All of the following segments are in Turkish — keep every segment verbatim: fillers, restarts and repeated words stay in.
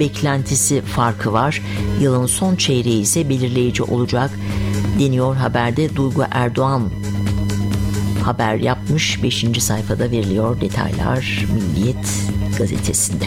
beklentisi farkı var. Yılın son çeyreği ise belirleyici olacak deniyor haberde. Duygu Erdoğan haber yapmış. beşinci sayfada veriliyor detaylar Milliyet gazetesinde.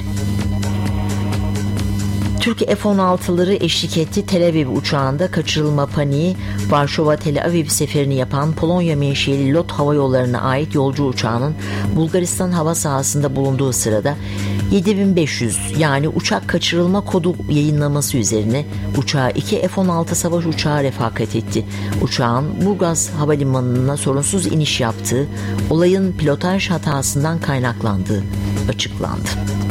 Türk F on altıları eşlik etti. Tel Aviv uçağında kaçırılma paniği. Varşova Tel Aviv seferini yapan Polonya menşeli LOT Hava Yolları'na ait yolcu uçağının Bulgaristan hava sahasında bulunduğu sırada yedi bin beş yüz yani uçak kaçırılma kodu yayınlaması üzerine uçağa iki F on altı savaş uçağı refakat etti. Uçağın Burgaz Havalimanı'na sorunsuz iniş yaptığı, olayın pilotaj hatasından kaynaklandığı açıklandı.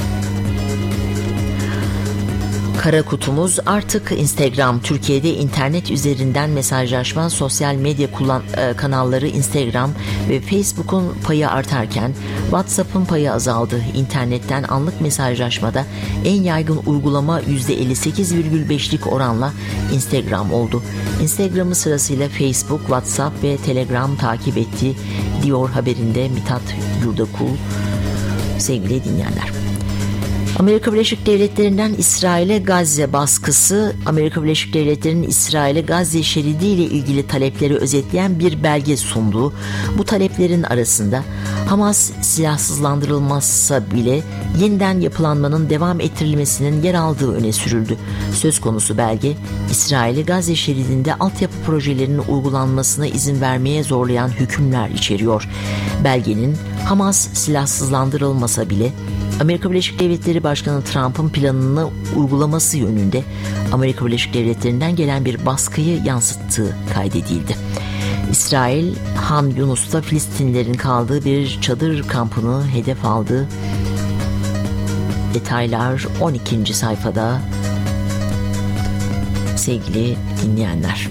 Kara kutumuz artık Instagram. Türkiye'de internet üzerinden mesajlaşma, sosyal medya kullan e, kanalları Instagram ve Facebook'un payı artarken WhatsApp'ın payı azaldı. İnternetten anlık mesajlaşmada en yaygın uygulama yüzde elli sekiz virgül beşlik oranla Instagram oldu. Instagram'ı sırasıyla Facebook, WhatsApp ve Telegram takip etti diyor haberinde Mithat Yurdakul. Sevgili dinleyenler, Amerika Birleşik Devletleri'nden İsrail'e Gazze baskısı. Amerika Birleşik Devletleri'nin İsrail'e Gazze şeridi ile ilgili talepleri özetleyen bir belge sunduğu. Bu taleplerin arasında Hamas silahsızlandırılmazsa bile yeniden yapılanmanın devam ettirilmesinin yer aldığı öne sürüldü. Söz konusu belge, İsrail'i Gazze şeridinde altyapı projelerinin uygulanmasına izin vermeye zorlayan hükümler içeriyor. Belgenin Hamas silahsızlandırılmasa bile Amerika Birleşik Devletleri Başkanı Trump'ın planını uygulaması yönünde Amerika Birleşik Devletleri'nden gelen bir baskıyı yansıttığı kaydedildi. İsrail, Han Yunus'ta Filistinlilerin kaldığı bir çadır kampını hedef aldı. Detaylar on ikinci sayfada sevgili dinleyenler.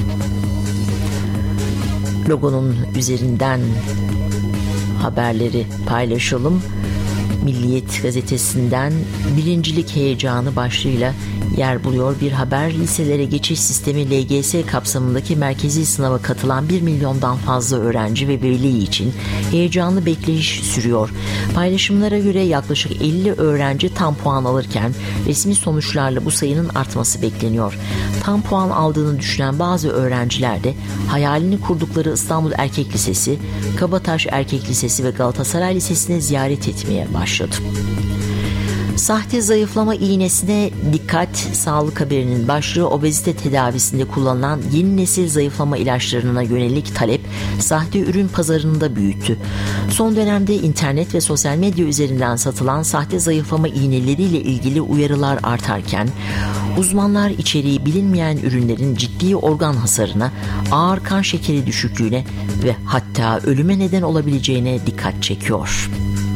Logonun üzerinden haberleri paylaşalım. Milliyet gazetesinden birincilik heyecanı başlığıyla yer buluyor bir haber. Liselere geçiş sistemi L G S kapsamındaki merkezi sınava katılan bir milyondan fazla öğrenci ve veli için heyecanlı bekleyiş sürüyor. Paylaşımlara göre yaklaşık elli öğrenci tam puan alırken resmi sonuçlarla bu sayının artması bekleniyor. Tam puan aldığını düşünen bazı öğrenciler de hayalini kurdukları İstanbul Erkek Lisesi, Kabataş Erkek Lisesi ve Galatasaray Lisesi'ni ziyaret etmeye başladı. Sahte zayıflama iğnesine dikkat. Sağlık haberinin başlığı, obezite tedavisinde kullanılan yeni nesil zayıflama ilaçlarına yönelik talep sahte ürün pazarını da büyüttü. Son dönemde internet ve sosyal medya üzerinden satılan sahte zayıflama iğneleriyle ilgili uyarılar artarken uzmanlar içeriği bilinmeyen ürünlerin ciddi organ hasarına, ağır kan şekeri düşüklüğüne ve hatta ölüme neden olabileceğine dikkat çekiyor.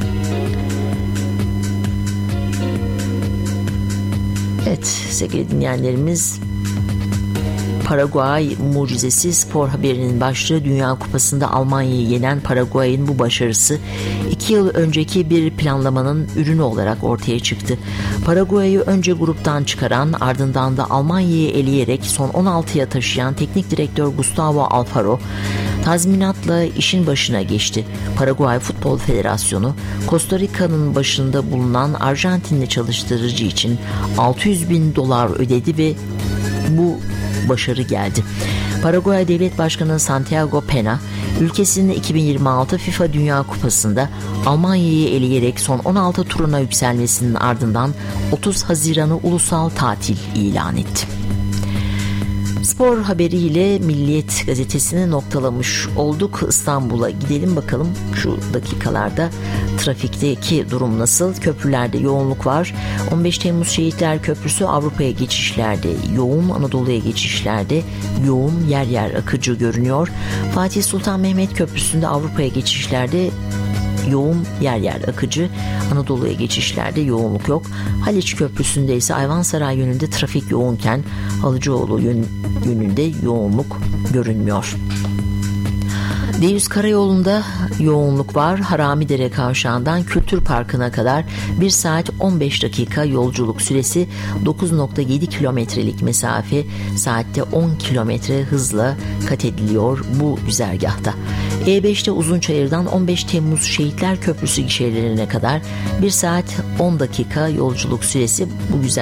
Evet sevgili dinleyenlerimiz, Paraguay mucizesi spor haberinin başlığı. Dünya Kupası'nda Almanya'yı yenen Paraguay'ın bu başarısı iki yıl önceki bir planlamanın ürünü olarak ortaya çıktı. Paraguay'ı önce gruptan çıkaran, ardından da Almanya'yı eleyerek son on altıya taşıyan teknik direktör Gustavo Alfaro tazminatla işin başına geçti. Paraguay Futbol Federasyonu, Costa Rica'nın başında bulunan Arjantinli çalıştırıcı için altı yüz bin dolar ödedi ve bu başarı geldi. Paraguay Devlet Başkanı Santiago Pena, ülkesinin iki bin yirmi altı FIFA Dünya Kupası'nda Almanya'yı eleyerek son on altı turuna yükselmesinin ardından otuz Haziran'ı ulusal tatil ilan etti. Spor haberiyle Milliyet gazetesini noktalamış olduk. İstanbul'a gidelim bakalım şu dakikalarda trafikteki durum nasıl? Köprülerde yoğunluk var. on beş Temmuz Şehitler Köprüsü Avrupa'ya geçişlerde yoğun, Anadolu'ya geçişlerde yoğun, yer yer akıcı görünüyor. Fatih Sultan Mehmet Köprüsü'nde Avrupa'ya geçişlerde yoğun, yer yer akıcı, Anadolu'ya geçişlerde yoğunluk yok. Haliç Köprüsü'nde ise Ayvansaray yönünde trafik yoğunken Halıcıoğlu yön, yönünde yoğunluk görünmüyor. D yüz Karayolu'nda yoğunluk var. Haramidere Kavşağı'ndan Kültür Parkı'na kadar bir saat on beş dakika yolculuk süresi, dokuz nokta yedi kilometrelik mesafe saatte on kilometre hızla kat ediliyor bu güzergahta. E beşte Uzunçayır'dan on beş Temmuz Şehitler Köprüsü gişelerine kadar bir saat on dakika yolculuk süresi bu güzel